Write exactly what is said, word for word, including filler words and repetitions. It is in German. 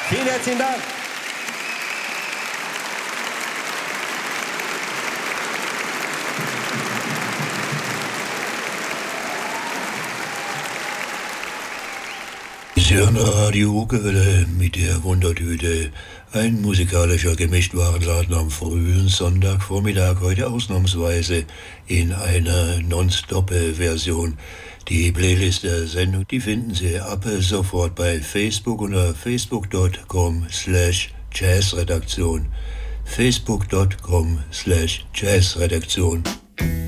Vielen herzlichen Dank. Sie hören Radio Uckerwelle mit der Wundertüte. Ein musikalischer Gemischtwarenladen am frühen Sonntagvormittag, heute ausnahmsweise in einer Non-Stop-Version. Die Playlist der Sendung, die finden Sie ab sofort bei Facebook unter facebook punkt com slash jazzredaktion. facebook punkt com slash jazzredaktion.